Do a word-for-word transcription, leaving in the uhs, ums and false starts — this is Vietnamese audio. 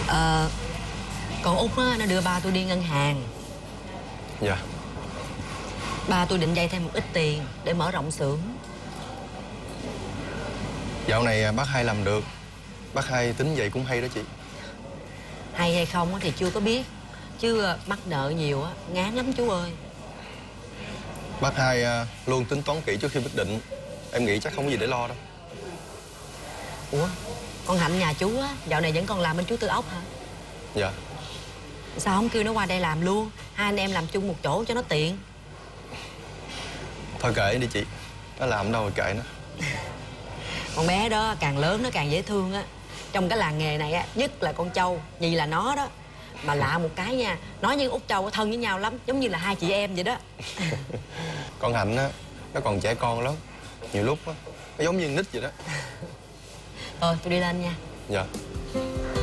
Ờ Con Út á, nó đưa ba tôi đi ngân hàng. Dạ. Ba tôi định vay thêm một ít tiền để mở rộng xưởng. Dạo này bác Hai làm được. Bác Hai tính vậy cũng hay đó chị. Hay hay không thì chưa có biết, chứ mắc nợ nhiều á ngán lắm chú ơi. Bác Hai luôn tính toán kỹ trước khi quyết định. Em nghĩ chắc không có gì để lo đâu. Ủa, con Hạnh nhà chú á dạo này vẫn còn làm bên chú Tư Ốc hả? Dạ. Sao không kêu nó qua đây làm luôn, hai anh em làm chung một chỗ cho nó tiện. Thôi kệ đi chị, nó làm đâu rồi kệ nó. Con bé đó càng lớn nó càng dễ thương á. Trong cái làng nghề này á, nhất là con Châu, nhì là nó đó. Mà lạ một cái nha, nó với Út Châu thân với nhau lắm, giống như là hai chị em vậy đó. Con Hạnh á, nó còn trẻ con lắm. Nhiều lúc á, nó giống như nít vậy đó. Thôi tôi đi lên nha. Dạ.